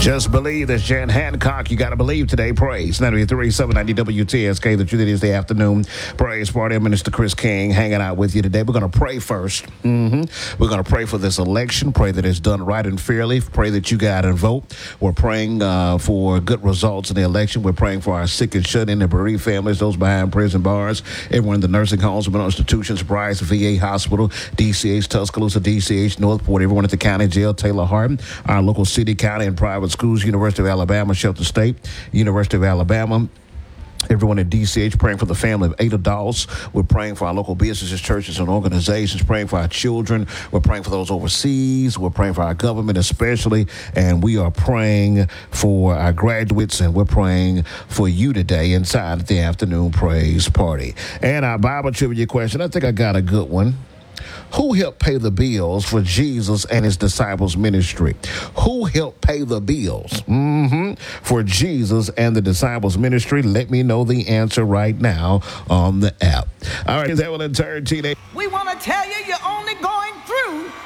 Just believe this, Jan Hancock. You got to believe today. Praise 93 790 WTSK. The truth it is the afternoon praise party. I'm Minister Chris King hanging out with you today. We're going to pray first. We're going to pray for this election. Pray that it's done right and fairly. Pray that you go out and vote. We're praying for good results in the election. We're praying for our sick and shut-in and bereaved families, those behind prison bars, everyone in the nursing homes, mental institutions, Bryce, VA Hospital, DCH, Tuscaloosa, DCH, Northport, everyone at the county jail, Taylor Hardin, our local city, county, and private schools, University of Alabama, Shelter State, University of Alabama. Everyone at DCH, praying for the family of 8 adults. We're praying for our local businesses, churches, and organizations, praying for our children. We're praying for those overseas. We're praying for our government especially. And we are praying for our graduates, and we're praying for you today inside the afternoon praise party. And our Bible trivia question, I think I got a good one. Who helped pay the bills for Jesus and his disciples' ministry? Who helped pay the bills for Jesus and the disciples' ministry? Let me know the answer right now on the app. All right, Evelyn Turn, teenage. We want to tell you you're only going through